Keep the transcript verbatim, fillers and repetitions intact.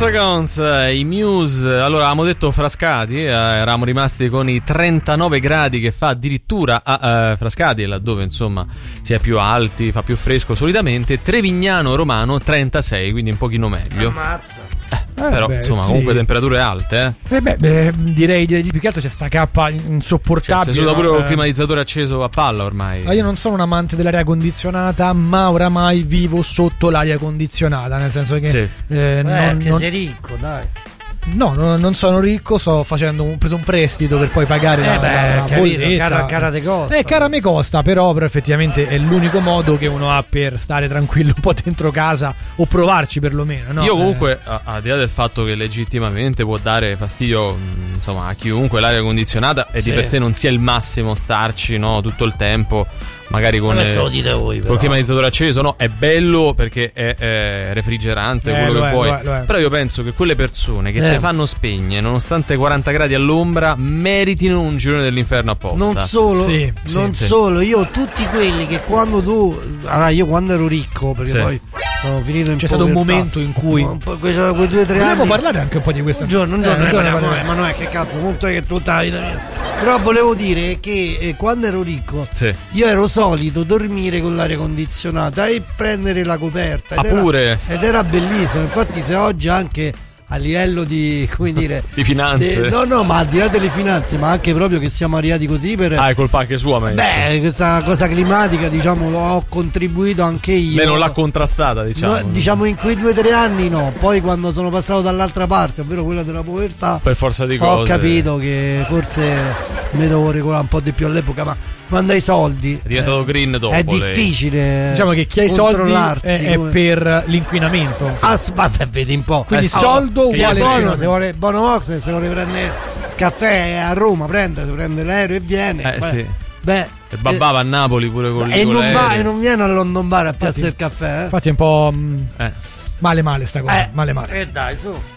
Hexagons, i Muse. Allora, avevamo detto Frascati, eh, eravamo rimasti con i trentanove gradi che fa addirittura a eh, Frascati, laddove insomma si è più alti, fa più fresco solitamente. Trevignano Romano trentasei, quindi un pochino meglio. Ammazza. Eh, però beh, insomma sì. comunque temperature alte, eh. Eh beh, beh, direi, direi di più che altro c'è sta cappa insopportabile. Cioè, sei suda pure no? col climatizzatore acceso a palla ormai. Ma io non sono un amante dell'aria condizionata, ma oramai vivo sotto l'aria condizionata, nel senso che Sì. eh, Eh, non, che non- sei ricco, dai. no, no, non sono ricco, sto facendo un, ho preso un prestito per poi pagare la, Eh beh, la capito, bolletta. cara, cara te costa. Eh, cara me costa, però, però effettivamente è l'unico modo che uno ha per stare tranquillo un po' dentro casa o provarci perlomeno, no? Io Eh, comunque, a- al di là del fatto che legittimamente può dare fastidio, mh, insomma, a chiunque l'aria condizionata e Sì. di per sé non sia il massimo starci, no, tutto il tempo, magari con Come eh, se lo dite voi, però. col climatizzatore acceso, no, è bello perché è, è refrigerante, Eh, quello lo che è, vuoi. lo è, lo è. Però io penso che quelle persone che Eh. te fanno spegne, nonostante quaranta gradi all'ombra, meritino un girone dell'inferno apposta. Non solo, Sì, non sì, sì. solo, io tutti quelli che quando tu, allora io quando ero ricco, perché Sì. poi sono finito in C'è stato un povertà, momento in cui un po', quei, quei due o tre Vogliamo anni. parlare anche un po' di questa Un giorno, un Eh, giorno, un giorno ne parliamo, parliamo. eh, ma non è che cazzo, molto è che tutta la vita mia. Però volevo dire che eh, quando ero ricco Sì. io ero solito dormire con l'aria condizionata e prendere la coperta. Ah, ed era- pure? Ed era bellissimo. Infatti, se oggi anche a livello di, come dire, Di finanze. de- no, no, ma al di là delle finanze, ma anche proprio che siamo arrivati così per. Ah, è colpa anche sua, maestro. Beh, questa cosa climatica, diciamo, l'ho contribuito anche io. Lei non l'ha contrastata, diciamo. No, diciamo in quei due o tre anni no, poi quando sono passato dall'altra parte, ovvero quella della povertà, Per forza di ho cose. capito che forse mi devo regolare un po' di più all'epoca, ma quando hai soldi È diventato green dopo. è lei. difficile. Diciamo che chi ha i soldi controllarsi, è, è come- per l'inquinamento. Ah, s- vabbè, vedi un po'. Quindi Eh sì. soldo Che uguale io- Bono, cinema. se vuole, Bono Vox, se vuole prendere caffè a Roma, prende, prende l'aereo e viene. Eh, Beh, sì. beh, E babbava a Napoli pure con e con non, va, l'aereo. e non viene a London Bar a Infatti- piazza del caffè. Eh? Infatti è un po' mh, Eh. male male sta cosa, Eh, male male. E dai, su.